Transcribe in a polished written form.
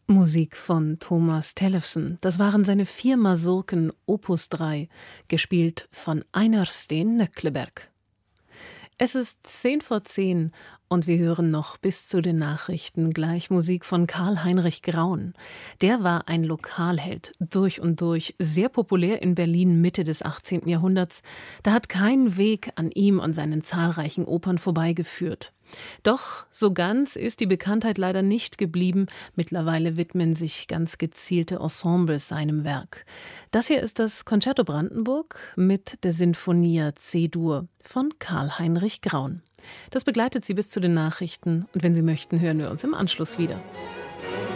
Musik von Thomas Tellefsen. Das waren seine 4 Mazurken Opus 3, gespielt von Einar Steen Nöckleberg. Es ist 10 vor 10 und wir hören noch bis zu den Nachrichten gleich Musik von Karl-Heinrich Graun. Der war ein Lokalheld, durch und durch, sehr populär in Berlin Mitte des 18. Jahrhunderts. Da hat kein Weg an ihm und seinen zahlreichen Opern vorbeigeführt. Doch so ganz ist die Bekanntheit leider nicht geblieben. Mittlerweile widmen sich ganz gezielte Ensembles seinem Werk. Das hier ist das Concerto Brandenburg mit der Sinfonia C-Dur von Karl-Heinrich Graun. Das begleitet Sie bis zu den Nachrichten und wenn Sie möchten, hören wir uns im Anschluss wieder.